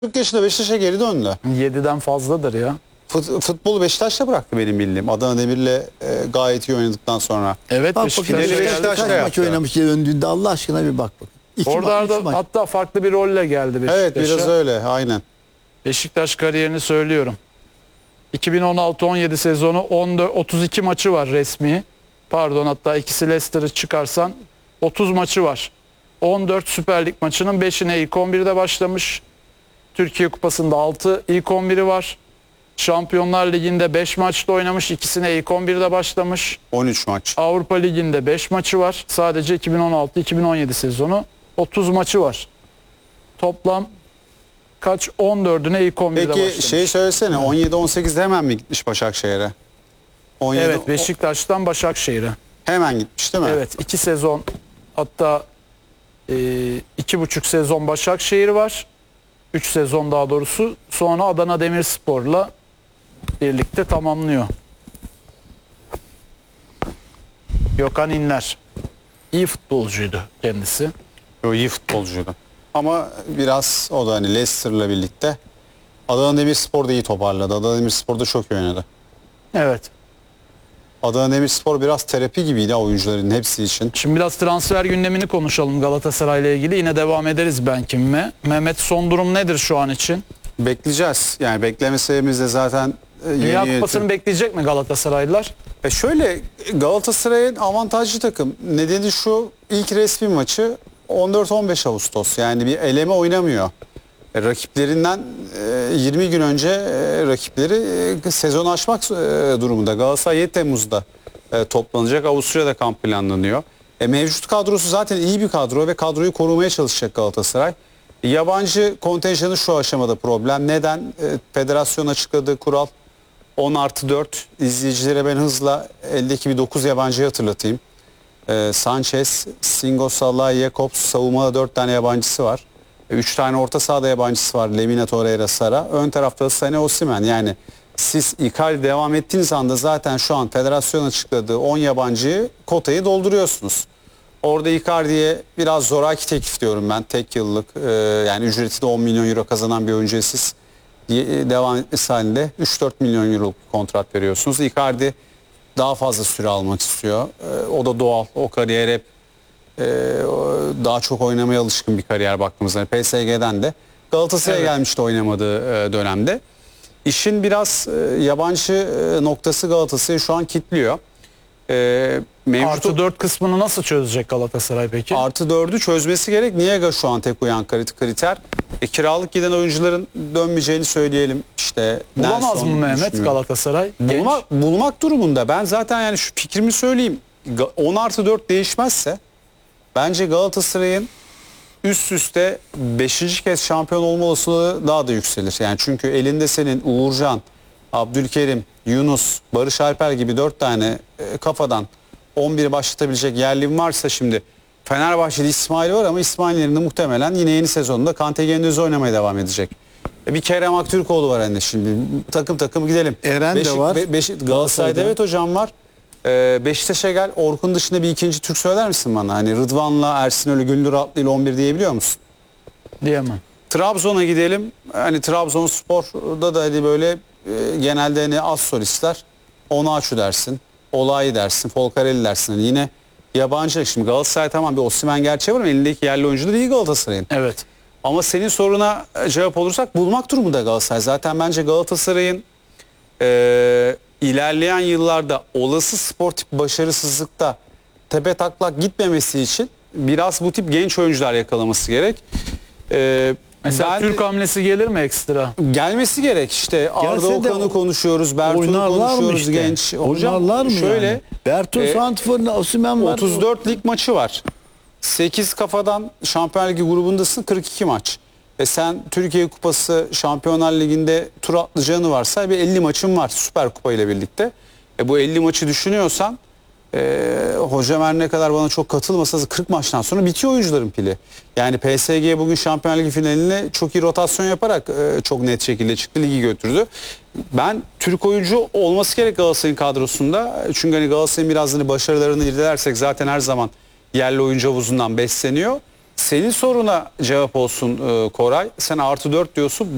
40 yaşında Beşiktaş'a geri döndü. 7'den fazladır ya. Futbolu Beşiktaş'ta bıraktı benim bildiğim. Adana Demir'le gayet iyi oynadıktan sonra. Evet, Bak Beşiktaş'a bakalım Finali geldi. Beşiktaş'ta kaç maç yaptı. oynamış diye döndüğünde Allah aşkına bir bak. Orada maç. hatta farklı bir rolle geldi Beşiktaş'a. Evet, biraz öyle, aynen. Beşiktaş kariyerini söylüyorum. 2016-17 sezonu 32 maçı var resmi. Pardon, hatta ikisi Leicester'ı çıkarsan 30 maçı var. 14 Süper Lig maçının 5'ine ilk 11'de başlamış. Türkiye Kupası'nda 6 ilk 11'i var. Şampiyonlar Ligi'nde 5 maçta oynamış. İkisine ilk 11'de başlamış. 13 maç. Avrupa Ligi'nde 5 maçı var. Sadece 2016-2017 sezonu 30 maçı var. Toplam kaç? 14'üne ilk 11'de başlamış. Peki şeyi söylesene, 17-18'de hemen mi gitmiş Başakşehir'e? 17, Evet, Beşiktaş'tan Başakşehir'e. hemen gitmiş değil mi? Evet, 2 sezon, hatta 2,5 sezon Başakşehir var. 3 sezon daha doğrusu. Sonra Adana Demirspor'la birlikte tamamlıyor. Gökhan İnler. İyi futbolcuydu kendisi. O iyi futbolcuydu. Ama biraz o da hani Leicester'la birlikte Adana Demirspor da iyi toparladı. Adana Demirspor da çok iyi oynadı. Evet. Adana Demirspor biraz terapi gibiydi oyuncuların hepsi için. Şimdi biraz transfer gündemini konuşalım Galatasaray'la ilgili. Yine devam ederiz ben kimime. Mehmet, son durum nedir şu an için? Bekleyeceğiz. Yani bekleme sebebimiz de zaten Dünya Kupası'nı bekleyecek mi Galatasaraylılar? Şöyle, Galatasaray'ın avantajlı takım. Nedeni şu: ilk resmi maçı 14-15 Ağustos. Yani bir eleme oynamıyor. Rakiplerinden 20 gün önce rakipleri sezon açmak durumunda. Galatasaray 7 Temmuz'da toplanacak. Avusturya'da kamp planlanıyor. Mevcut kadrosu zaten iyi bir kadro ve kadroyu korumaya çalışacak Galatasaray. Yabancı kontenjanı şu aşamada problem. Neden? Federasyon açıkladığı kural 10+4. İzleyicilere ben hızla eldeki bir 9 yabancıyı hatırlatayım. Sanchez, Singo, Salah, Jakobs, savunmada 4 tane yabancısı var. 3 tane orta sahada yabancısı var. Lemina, Torreira, Sara. Ön tarafta Sané, Osimhen. Yani siz Icardi devam ettiğiniz anda zaten şu an federasyon açıkladığı 10 yabancıyı, kotayı dolduruyorsunuz. Orada Icardi'ye biraz zoraki teklif diyorum ben. Tek yıllık, yani ücreti de 10 milyon euro kazanan bir oyuncuya siz devam etmesi halinde 3-4 milyon euro kontrat veriyorsunuz. Icardi daha fazla süre almak istiyor. O da doğal. O kariyer hep daha çok oynamaya alışkın bir kariyer baktığımızda. PSG'den de Galatasaray'a gelmişti oynamadığı dönemde. İşin biraz yabancı noktası Galatasaray'ı şu an kilitliyor. Artı 4 kısmını nasıl çözecek Galatasaray peki? Artı 4'ü çözmesi gerek. Niye şu an tek uyan kriter? Kiralık giden oyuncuların dönmeyeceğini söyleyelim. İşte Bulamaz mı Mehmet Galatasaray? Bulmak durumunda. Ben zaten yani şu fikrimi söyleyeyim. 10+4 değişmezse bence Galatasaray'ın üst üste 5. kez şampiyon olma olasılığı daha da yükselir. Yani çünkü elinde senin Uğurcan, Abdülkerim, Yunus, Barış Alper gibi 4 tane kafadan 11 başlatabilecek yerlin varsa, şimdi Fenerbahçe'de İsmail var ama İsmail yerinde muhtemelen yine yeni sezonda Kante Gündüz oynamaya devam edecek. Bir Kerem Aktürkoğlu var hani şimdi. Takım gidelim. Eren de var. Galatasaray'da evet hocam var. Beşiktaş'a gel. Orkun dışında bir ikinci Türk söyler misin bana? Hani Rıdvan'la Ersin Ölü, Güldür Atlı ile 11 diyebiliyor musun? Diyemem. Trabzon'a gidelim. Hani Trabzonspor'da da hani böyle genelde hani az solistler. Onaçu dersin. Olay dersin. Folcarelli dersin. Hani yine yabancı. Şimdi Galatasaray tamam bir Osimhen gerçeği var ama elindeki yerli oyuncu da değil Galatasaray'ın. Evet. Ama senin soruna cevap olursak bulmak durumunda Galatasaray. Zaten bence Galatasaray'ın ilerleyen yıllarda olası sportif başarısızlıkta tepe taklak gitmemesi için biraz bu tip genç oyuncular yakalaması gerek. Mesela Türk hamlesi gelir mi ekstra? Gelmesi gerek işte. Arda Okan'ı konuşuyoruz, Bertu'yu konuşuyoruz, işte genç. Hocam şöyle yani? Bertu Santfor'un Osimhen var. 34 lig maçı var. 8 kafadan Şampiyonlar Ligi grubundasın, 42 maç. Sen Türkiye Kupası Şampiyonlar Ligi'nde tur atlayacağını varsa bir 50 maçın var Süper Kupa ile birlikte. Bu 50 maçı düşünüyorsan hocam her ne kadar bana çok katılmasa 40 maçtan sonra bitiyor oyuncuların pili. Yani PSG bugün Şampiyonlar Ligi finaline çok iyi rotasyon yaparak çok net şekilde çıktı, ligi götürdü. Ben Türk oyuncu olması gerek Galatasaray'ın kadrosunda. Çünkü hani Galatasaray'ın biraz hani başarılarını irdelersek zaten her zaman yerli oyuncu havuzundan besleniyor. Senin soruna cevap olsun Koray. Sen +4 diyorsun.